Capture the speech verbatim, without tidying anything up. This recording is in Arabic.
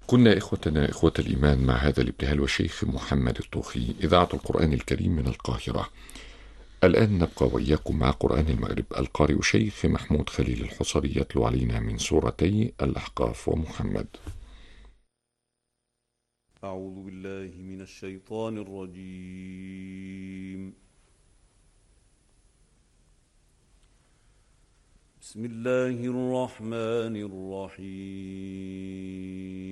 كنا إخوتنا إخوة الإيمان مع هذا الابتهال والشيخ محمد الطوخي إذاعة القرآن الكريم من القاهرة. الآن نبقى وإياكم مع قرآن المغرب. القارئ الشيخ محمود خليل الحصري يتلو علينا من سورتي الأحقاف ومحمد. أعوذ بالله من الشيطان الرجيم. بسم الله الرحمن الرحيم.